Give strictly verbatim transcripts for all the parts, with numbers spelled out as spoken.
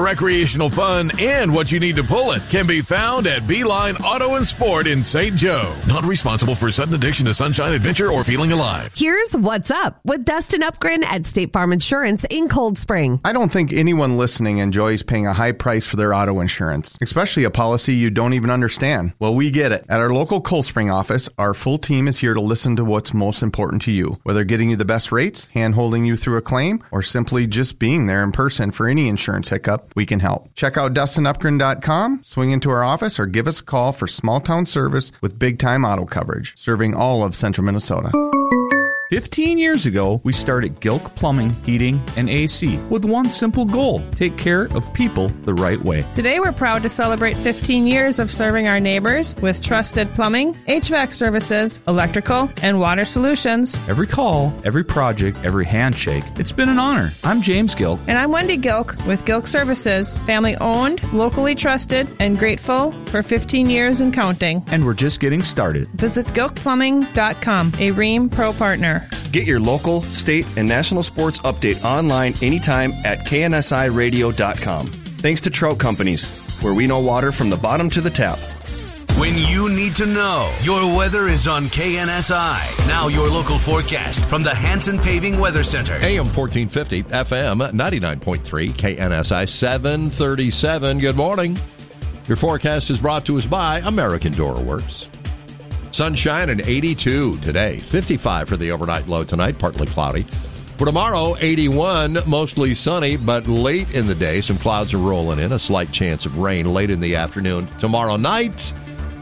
recreational fun and what you need to pull it can be found at Beeline Auto and Sport in Saint Joe. Not responsible for sudden addiction to sunshine, adventure, or feeling alive. Here's what's up with Dustin Upgren at State Farm Insurance in Cold Spring. I don't think anyone listening enjoys paying a high price for their auto insurance, especially a policy you don't even understand. Well, we get it. At our local Cold Spring office, our full team is here to listen to what's most important to you, whether getting you the best rates, hand-holding you through a claim, or simply just being there in person for any insurance hiccup. We can help. Check out dustin upgren dot com, swing into our office, or give us a call for small-town service with big-time auto coverage, serving all of central Minnesota. fifteen years ago, we started Gilk Plumbing, Heating, and A C with one simple goal: take care of people the right way. Today, we're proud to celebrate fifteen years of serving our neighbors with trusted plumbing, H V A C services, electrical, and water solutions. Every call, every project, every handshake, it's been an honor. I'm James Gilk. And I'm Wendy Gilk with Gilk Services, family-owned, locally trusted, and grateful for fifteen years and counting. And we're just getting started. Visit gilk plumbing dot com, a Rheem Pro partner. Get your local, state, and national sports update online anytime at K N S I radio dot com. Thanks to Trout Companies, where we know water from the bottom to the tap. When you need to know, your weather is on K N S I. Now your local forecast from the Hanson Paving Weather Center. A M fourteen fifty, F M ninety-nine point three, K N S I seven thirty-seven. Good morning. Your forecast is brought to us by American Door Works. Sunshine and eighty-two today. fifty-five for the overnight low tonight, partly cloudy. For tomorrow, eighty-one, mostly sunny, but late in the day, some clouds are rolling in. A slight chance of rain late in the afternoon. Tomorrow night,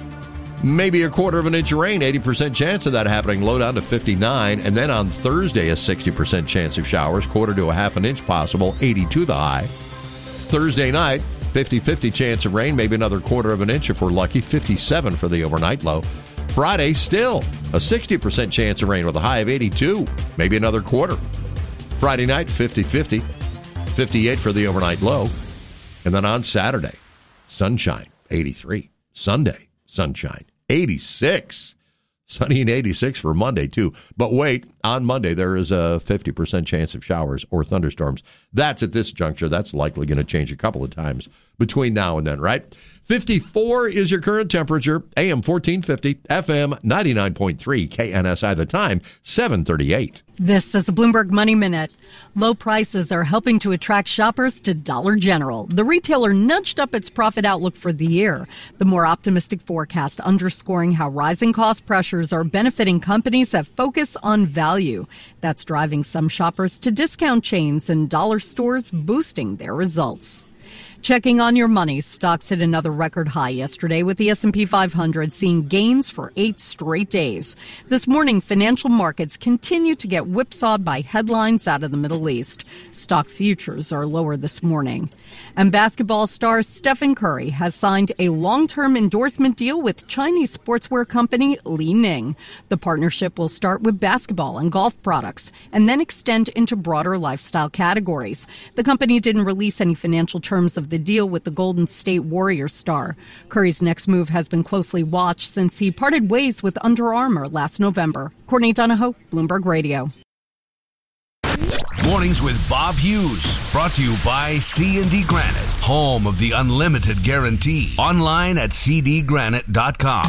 maybe a quarter of an inch of rain, eighty percent chance of that happening, low down to fifty-nine. And then on Thursday, a sixty percent chance of showers, quarter to a half an inch possible, eighty-two the high. Thursday night, fifty-fifty chance of rain, maybe another quarter of an inch if we're lucky, fifty-seven for the overnight low. Friday, still a sixty percent chance of rain with a high of eighty-two, maybe another quarter. Friday night, fifty-fifty, fifty-eight for the overnight low. And then on Saturday, sunshine, eighty-three. Sunday, sunshine, eighty-six. Sunny and eighty-six for Monday, too. But wait, on Monday, there is a fifty percent chance of showers or thunderstorms. That's at this juncture. That's likely going to change a couple of times between now and then, right? fifty-four is your current temperature. A M fourteen fifty, F M ninety-nine point three, K N S I. The time, seven thirty-eight. This is a Bloomberg Money Minute. Low prices are helping to attract shoppers to Dollar General. The retailer nudged up its profit outlook for the year. The more optimistic forecast underscoring how rising cost pressures are benefiting companies that focus on value. That's driving some shoppers to discount chains and dollar stores, boosting their results. Checking on your money, stocks hit another record high yesterday with the S and P five hundred seeing gains for eight straight days. This morning, financial markets continue to get whipsawed by headlines out of the Middle East. Stock futures are lower this morning. And basketball star Stephen Curry has signed a long-term endorsement deal with Chinese sportswear company Li Ning. The partnership will start with basketball and golf products and then extend into broader lifestyle categories. The company didn't release any financial terms of the deal with the Golden State Warriors star. Curry's next move has been closely watched since he parted ways with Under Armour last November. Courtney Donahoe, Bloomberg Radio. Mornings with Bob Hughes, brought to you by C and D Granite, home of the unlimited guarantee. Online at c d granite dot com.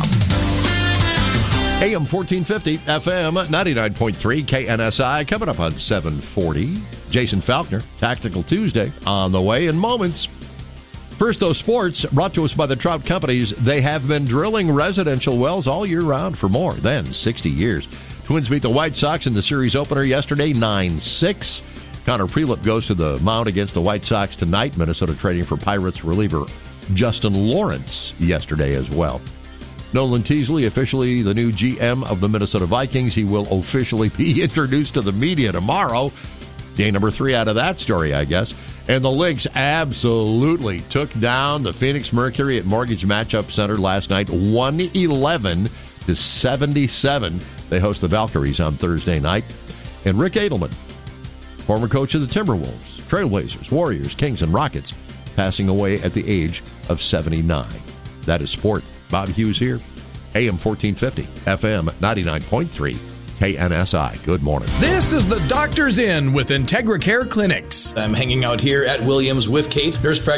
A M fourteen fifty, F M ninety-nine point three, K N S I. Coming up on seven forty. Jason Falkner, Tactical Tuesday, on the way in moments. First, those sports brought to us by the Trout Companies. They have been drilling residential wells all year round for more than sixty years. Twins beat the White Sox in the series opener yesterday, nine six. Connor Prelip goes to the mound against the White Sox tonight. Minnesota trading for Pirates reliever Justin Lawrence yesterday as well. Nolan Teasley, officially the new G M of the Minnesota Vikings. He will officially be introduced to the media tomorrow. Day number three out of that story, I guess. And the Lynx absolutely took down the Phoenix Mercury at Mortgage Matchup Center last night, one eleven to seventy-seven. They host the Valkyries on Thursday night. And Rick Adelman, former coach of the Timberwolves, Trailblazers, Warriors, Kings, and Rockets, passing away at the age of seventy-nine. That is sport. Bob Hughes here, A M fourteen fifty, F M ninety-nine point three. K N S I. Good morning. This is the Doctor's Inn with Integra Care Clinics. I'm hanging out here at Williams with Kate, nurse practitioner.